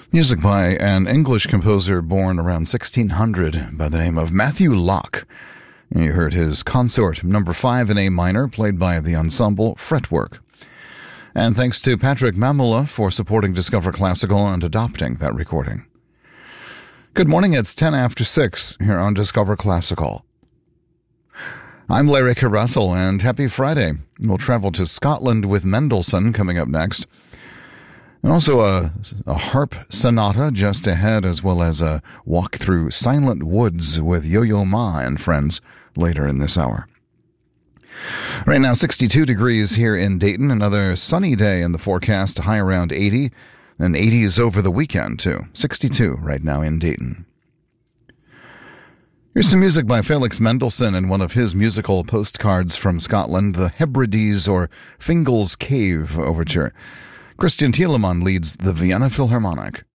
Music by an English composer born around 1600 by the name of Matthew Locke. You heard his consort, number 5 in A minor, played by the ensemble Fretwork. And thanks to Patrick Mamula for supporting Discover Classical and adopting that recording. Good morning, it's 10 after 6 here on Discover Classical. I'm Larry Russell, and happy Friday. We'll travel to Scotland with Mendelssohn coming up next. And also a harp sonata just ahead, as well as a walk through Silent Woods with Yo-Yo Ma and friends later in this hour. Right now, 62 degrees here in Dayton. Another sunny day in the forecast, high around 80. And 80s over the weekend, too. 62 right now in Dayton. Here's some music by Felix Mendelssohn and one of his musical postcards from Scotland, the Hebrides or Fingal's Cave Overture. Christian Thielemann leads the Vienna Philharmonic.